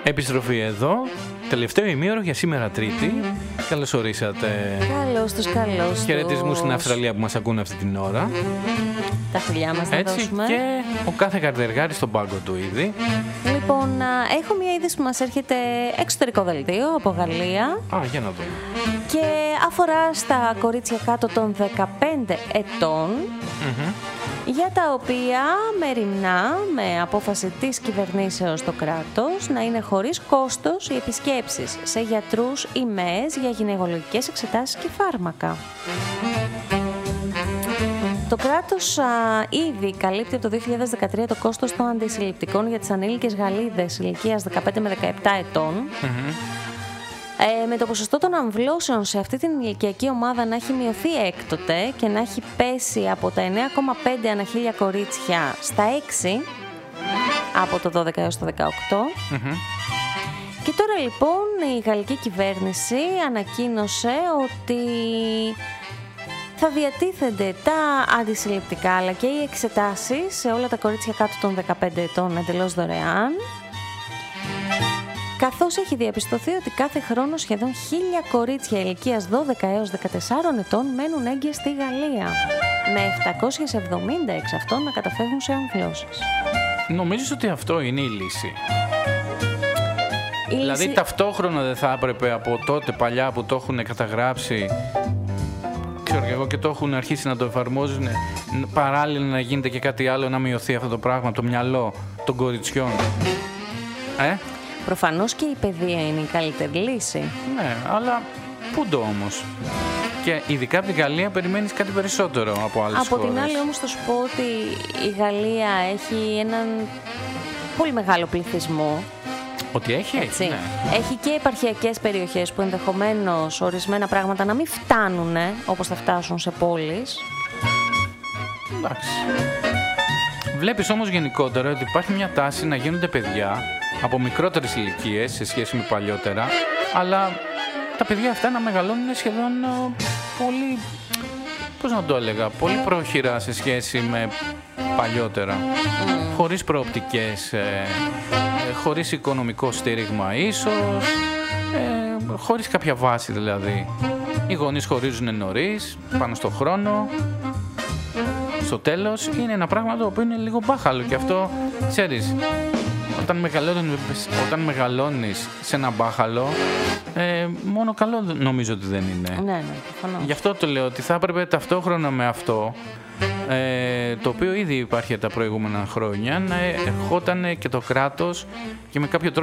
Επιστροφή εδώ. Τελευταίο ημίωρο για σήμερα Τρίτη. Καλώς ορίσατε. Καλώς. Χαιρετισμούς στην Αυστραλία που μας ακούν αυτή την ώρα. Τα φιλιά μας να δώσουμε. Και ο κάθε καρτεργάρης στον πάγκο του ήδη. Λοιπόν, έχω μια είδηση που μας έρχεται εξωτερικό δελτίο από Γαλλία. Για να δούμε. Και αφορά στα κορίτσια κάτω των 15 ετών. Για τα οποία μεριμνά με απόφαση της κυβερνήσεως το κράτος να είναι χωρίς κόστος οι επισκέψεις σε γιατρούς ή ΜΕΕΣ για γυναικολογικές εξετάσεις και φάρμακα. Το κράτος ήδη καλύπτει από το 2013 το κόστος των αντισυλληπτικών για τις ανήλικες Γαλλίδες ηλικίας 15 με 17 ετών. Με το ποσοστό των αμβλώσεων σε αυτή την ηλικιακή ομάδα να έχει μειωθεί έκτοτε και να έχει πέσει από τα 9,5 ανά 1000 κορίτσια στα 6 από το 12 έως το 18. Και τώρα λοιπόν η γαλλική κυβέρνηση ανακοίνωσε ότι θα διατίθενται τα αντισυλληπτικά αλλά και οι εξετάσεις σε όλα τα κορίτσια κάτω των 15 ετών εντελώς δωρεάν, καθώς έχει διαπιστωθεί ότι κάθε χρόνο σχεδόν 1000 κορίτσια ηλικίας 12 έως 14 ετών μένουν έγκυες στη Γαλλία, με 770 εξ αυτών να καταφεύγουν σε αμβλώσεις. Νομίζεις ότι αυτό είναι η λύση? Δηλαδή ταυτόχρονα δεν θα έπρεπε από τότε παλιά που το έχουν καταγράψει, ξέρω και εγώ, και το έχουν αρχίσει να το εφαρμόζουν, παράλληλα να γίνεται και κάτι άλλο, να μειωθεί αυτό το πράγμα, το μυαλό των κοριτσιών? Προφανώς και η παιδεία είναι η καλύτερη λύση. Ναι, αλλά πού το όμως? Και ειδικά από την Γαλλία περιμένεις κάτι περισσότερο από άλλες χώρες. Από την άλλη όμως θα σου πω ότι η Γαλλία έχει έναν πολύ μεγάλο πληθυσμό. Ότι έχει, έτσι. Ναι. Έχει και επαρχιακές περιοχές που ενδεχομένως ορισμένα πράγματα να μην φτάνουν όπως θα φτάσουν σε πόλεις. Εντάξει. Βλέπεις όμως γενικότερα ότι υπάρχει μια τάση να γίνονται παιδιά από μικρότερες ηλικίες σε σχέση με παλιότερα, αλλά τα παιδιά αυτά να μεγαλώνουν σχεδόν πολύ, πώς να το έλεγα, πολύ πρόχειρα σε σχέση με παλιότερα. Χωρίς προοπτικές, χωρίς οικονομικό στήριγμα ίσως, χωρίς κάποια βάση δηλαδή. Οι γονείς χωρίζουν νωρίς, πάνω στο χρόνο. Στο τέλος είναι ένα πράγμα το οποίο είναι λίγο μπάχαλο και αυτό, ξέρεις, όταν μεγαλώνεις σε ένα μπάχαλο, μόνο καλό νομίζω ότι δεν είναι. Ναι, προφανώς. Γι' αυτό το λέω ότι θα έπρεπε ταυτόχρονα με αυτό, το οποίο ήδη υπάρχει τα προηγούμενα χρόνια, να ερχόταν και το κράτος και με κάποιο τρόπο